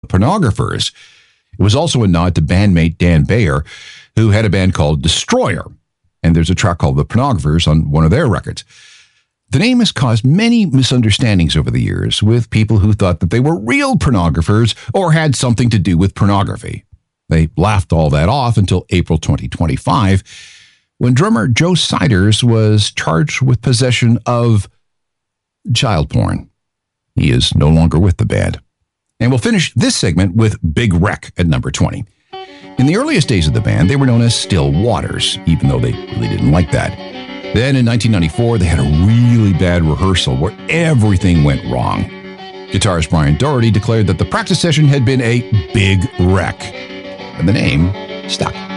Pornographers. It was also a nod to bandmate Dan Bayer, who had a band called Destroyer. And there's a track called The Pornographers on one of their records. The name has caused many misunderstandings over the years with people who thought that they were real pornographers or had something to do with pornography. They laughed all that off until April 2025, when drummer Joe Siders was charged with possession of child porn. He is no longer with the band. And we'll finish this segment with Big Wreck at number 20. In the earliest days of the band, they were known as Still Waters, even though they really didn't like that. Then in 1994, they had a really bad rehearsal where everything went wrong. Guitarist Brian Doherty declared that the practice session had been a big wreck, and the name stuck.